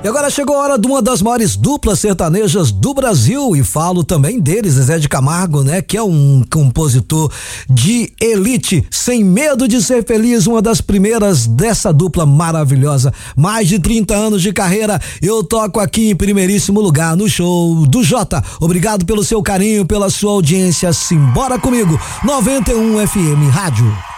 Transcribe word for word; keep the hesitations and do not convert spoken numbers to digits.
E agora chegou a hora de uma das maiores duplas sertanejas do Brasil, e falo também deles, Zezé de Camargo, né? Que é um compositor de elite, sem medo de ser feliz, uma das primeiras dessa dupla maravilhosa. Mais de trinta anos de carreira, eu toco aqui em primeiríssimo lugar no show do Jota. Obrigado pelo seu carinho, pela sua audiência. Simbora comigo, noventa e um F M Rádio.